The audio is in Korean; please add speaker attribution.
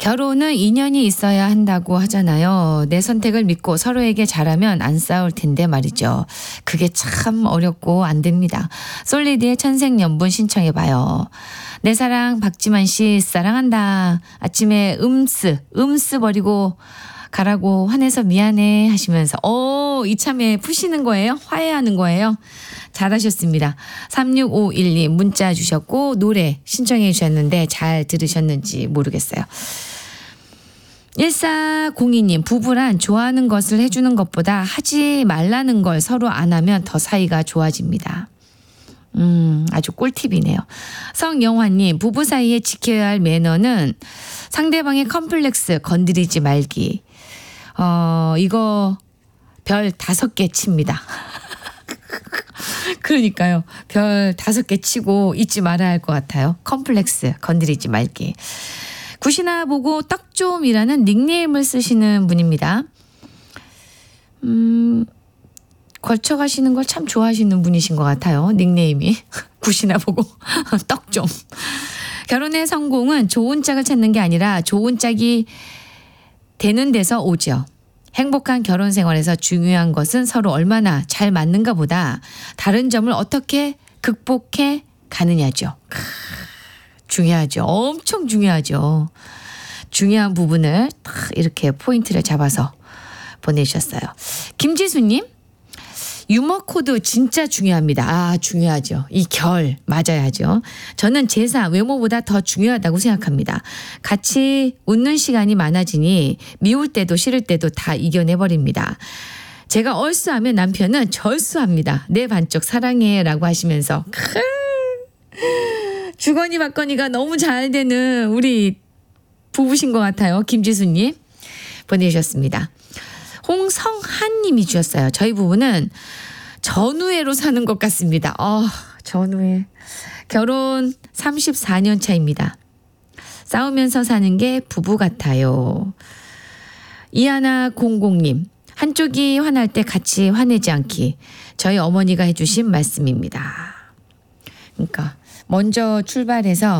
Speaker 1: 결혼은 인연이 있어야 한다고 하잖아요. 내 선택을 믿고 서로에게 잘하면 안 싸울 텐데 말이죠. 그게 참 어렵고 안 됩니다. 솔리드의 천생연분 신청해봐요. 내 사랑 박지만 씨 사랑한다. 아침에 음스 버리고 가라고 화내서 미안해 하시면서 이참에 푸시는 거예요? 화해하는 거예요? 잘하셨습니다. 36512 문자 주셨고 노래 신청해 주셨는데 잘 들으셨는지 모르겠어요. 1402님 부부란 좋아하는 것을 해주는 것보다 하지 말라는 걸 서로 안 하면 더 사이가 좋아집니다. 아주 꿀팁이네요. 성영화님 부부 사이에 지켜야 할 매너는 상대방의 컴플렉스 건드리지 말기. 이거 별 5개 칩니다. 그러니까요. 별 5개 치고 잊지 말아야 할 것 같아요. 컴플렉스 건드리지 말기. 굿이나 보고 떡 좀이라는 닉네임을 쓰시는 분입니다. 걸쳐가시는 걸 참 좋아하시는 분이신 것 같아요. 닉네임이. 굿이나 보고 떡 좀. 결혼의 성공은 좋은 짝을 찾는 게 아니라 좋은 짝이 되는 데서 오죠. 행복한 결혼 생활에서 중요한 것은 서로 얼마나 잘 맞는가 보다 다른 점을 어떻게 극복해 가느냐죠. 중요하죠. 엄청 중요하죠. 중요한 부분을 딱 이렇게 포인트를 잡아서 보내주셨어요. 김지수님 유머 코드 진짜 중요합니다. 중요하죠. 이 결 맞아야죠. 저는 제사 외모보다 더 중요하다고 생각합니다. 같이 웃는 시간이 많아지니 미울 때도 싫을 때도 다 이겨내버립니다. 제가 얼쑤하면 남편은 절수합니다. 내 반쪽 사랑해 라고 하시면서 주거니 받거니가 너무 잘 되는 우리 부부신 것 같아요. 김지수님 보내주셨습니다. 홍성한님이 주셨어요. 저희 부부는 전우회로 사는 것 같습니다. 전우회. 결혼 34년 차입니다. 싸우면서 사는 게 부부 같아요. 이하나00님. 한쪽이 화날 때 같이 화내지 않기. 저희 어머니가 해주신 말씀입니다. 그러니까 먼저 출발해서